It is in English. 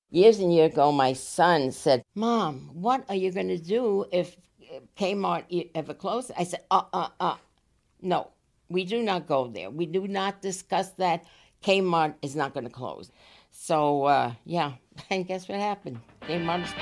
Years and years ago, my son said, "Mom, what are you going to do if Kmart ever closes?" I said, no, we do not go there. We do not discuss that. Kmart is not going to close. So, yeah, and guess what happened? Kmart is